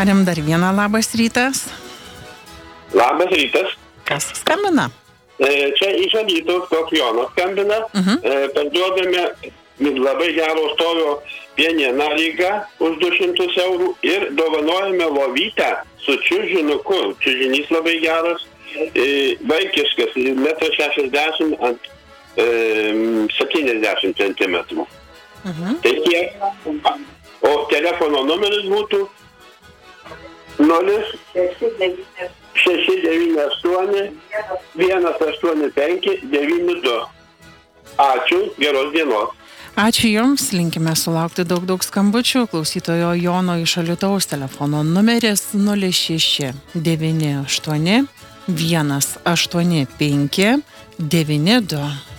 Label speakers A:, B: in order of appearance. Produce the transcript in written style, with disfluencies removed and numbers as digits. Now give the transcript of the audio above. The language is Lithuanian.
A: Galim dar vieną labas rytas.
B: Labas rytas.
A: Kas skambina?
B: Čia iš Alytaus toks Jonas skambina. Parduodame labai gero stovio pienieną lygą už 200 eurų ir dovanojame lovytę su čiužinuku. Čiužinys labai geras, vaikiškas, 1,60 m ant 70 cm. Tai tiek. O telefono numeris būtų 0698 185 92. Ačiū, geros dienos.
A: Ačiū Jums, linkime sulaukti daug skambučių. Klausytojo Jono iš Alytaus telefono numeris 0698 185 92.